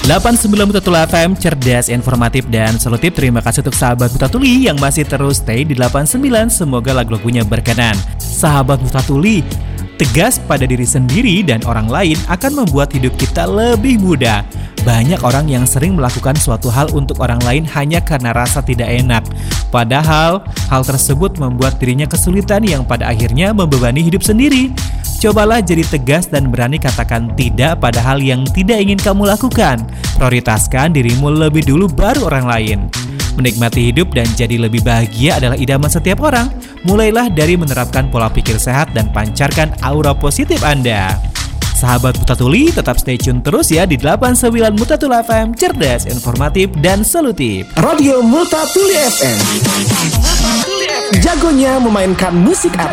89 Mutatuli FM, cerdas, informatif, dan solutif. Terima kasih untuk sahabat Mutatuli yang masih terus stay di 89. Semoga lagu-lagunya berkenan. Sahabat Mutatuli, tegas pada diri sendiri dan orang lain akan membuat hidup kita lebih mudah. Banyak orang yang sering melakukan suatu hal untuk orang lain hanya karena rasa tidak enak. Padahal, hal tersebut membuat dirinya kesulitan yang pada akhirnya membebani hidup sendiri. Cobalah jadi tegas dan berani katakan tidak pada hal yang tidak ingin kamu lakukan. Prioritaskan dirimu lebih dulu baru orang lain. Menikmati hidup dan jadi lebih bahagia adalah idaman setiap orang. Mulailah dari menerapkan pola pikir sehat dan pancarkan aura positif Anda. Sahabat Mutatuli, tetap stay tune terus ya di 89 Mutatuli FM, cerdas, informatif, dan solutif. Radio Mutatuli FM. Jagonya memainkan musik